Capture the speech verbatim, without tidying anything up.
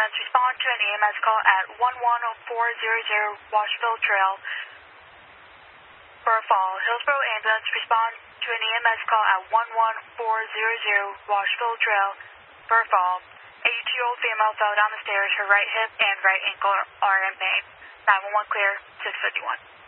ambulance, respond to an E M S call at one one four zero zero Washville Trail for a fall. Hillsborough ambulance, respond to an E M S call at one one four zero zero Washville Trail for a fall. eighty-two-year-old female fell down the stairs. Her right hip and right ankle are in pain. nine one one clear, six fifty-one.